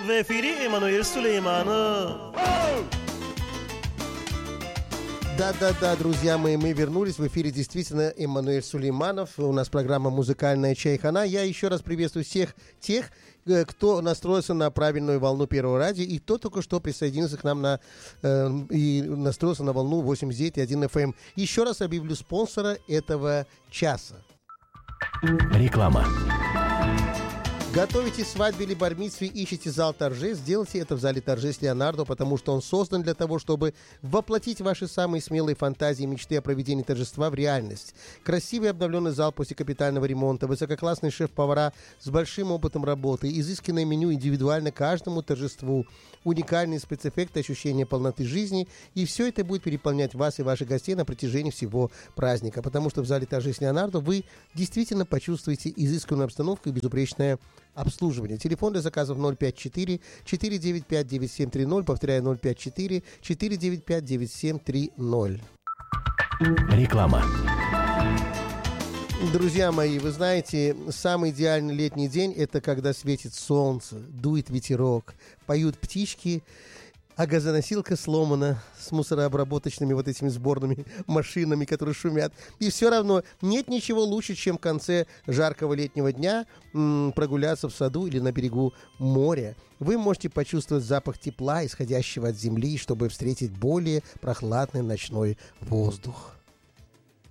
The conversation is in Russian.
В эфире Эммануэль Сулейманов. Да, друзья мои, мы вернулись. В эфире действительно Эммануэль Сулейманов. У нас программа «Музыкальная чайхана». Я еще раз приветствую всех тех, кто настроился на правильную волну Первого радио, и кто только что присоединился к нам и настроился на волну 89.1 FM. Еще раз объявлю спонсора этого часа. Реклама. Готовите свадьбу или бар-мицву, ищите зал торжеств, сделайте это в зале торжеств Леонардо, потому что он создан для того, чтобы воплотить ваши самые смелые фантазии и мечты о проведении торжества в реальность. Красивый обновленный зал после капитального ремонта, высококлассные шеф-повара с большим опытом работы, изысканное меню индивидуально каждому торжеству, уникальные спецэффекты, ощущение полноты жизни, и все это будет переполнять вас и ваших гостей на протяжении всего праздника, потому что в зале торжеств Леонардо вы действительно почувствуете изысканную обстановку и безупречное обслуживание. Телефон для заказов 054-495-9730. Повторяю, 054-495-9730. Реклама. Друзья мои, вы знаете, самый идеальный летний день – это когда светит солнце, дует ветерок, поют птички, а газоносилка сломана с мусорообработочными вот этими сборными машинами, которые шумят. И все равно нет ничего лучше, чем в конце жаркого летнего дня прогуляться в саду или на берегу моря. Вы можете почувствовать запах тепла, исходящего от земли, чтобы встретить более прохладный ночной воздух.